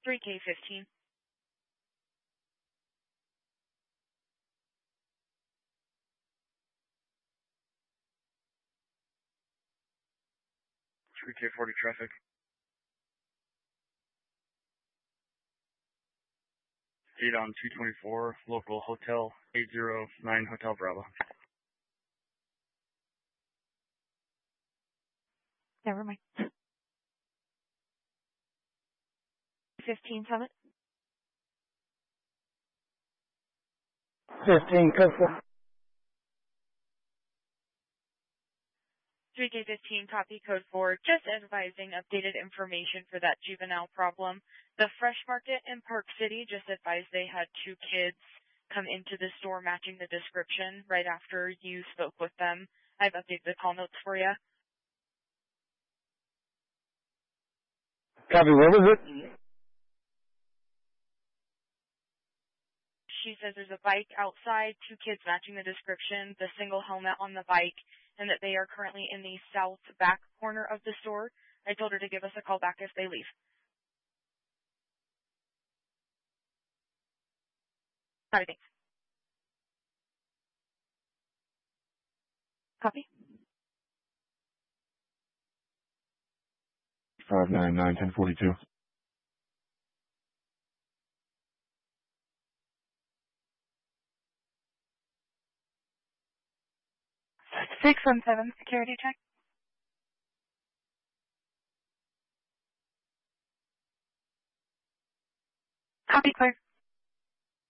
3K15. K40 traffic. Gate on 224, local hotel 809 Hotel Bravo. Never mind. 15 Summit. 15, code 4. 3K15, copy code 4. Just advising updated information for that juvenile problem. The Fresh Market in Park City just advised they had 2 kids come into the store matching the description right after you spoke with them. I've updated the call notes for you. Copy, what was it? She says there's a bike outside, 2 kids matching the description, the single helmet on the bike, and that they are currently in the south back corner of the store. I told her to give us a call back if they leave. Copy, thanks. Copy. 599-1042. 617, security check. Copy, clear.